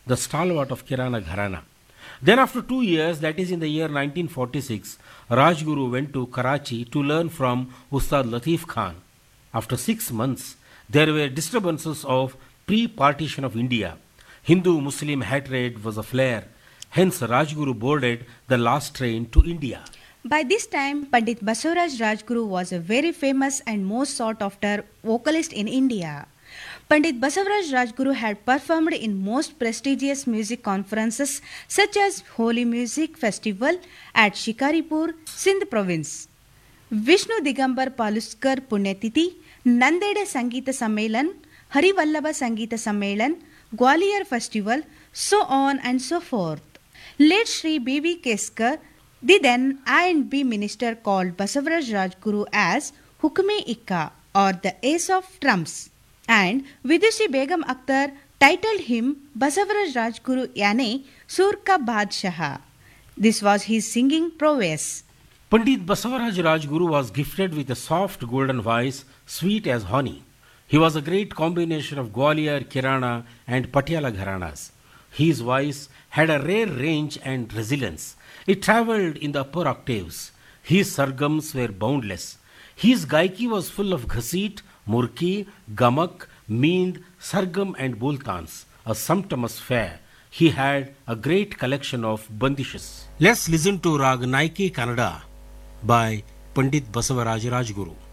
the stalwart of Kirana Gharana. Then after 2 years, that is in the year 1946, Rajguru went to Karachi to learn from Ustad Latif Khan. After 6 months, there were disturbances of pre-partition of India. Hindu-Muslim hatred was aflare. Hence, Rajguru boarded the last train to India. By this time, Pandit Basavaraj Rajguru was a very famous and most sought-after vocalist in India. Pandit Basavaraj Rajguru had performed in most prestigious music conferences such as Holy Music Festival at Shikaripur, Sindh province, Vishnu Digambar Paluskar Punyatithi, Nandeda Sangeeta Sammelan, Hari Vallabha Sangeeta Sammelan, Gwalior Festival, so on and so forth. Late Sri B.V. Keskar, the then I&B minister, called Basavaraj Rajguru as Hukme Ikka, or the Ace of Trumps, and Vidushi Begum Akhtar titled him Basavaraj Rajguru Yane Sur Ka Badshah. This was his singing prowess. Pandit Basavaraj Rajguru was gifted with a soft golden voice, sweet as honey. He was a great combination of Gwalior, Kirana and Patiala Gharanas. His voice had a rare range and resilience. It travelled in the upper octaves. His sargams were boundless. His gaiki was full of ghaseet, murki, gamak, meend, sargam and bultans, a sumptuous fare. He had a great collection of bandishes. Let's listen to Rag Naiki Kannada by Pandit Basavaraj Rajguru.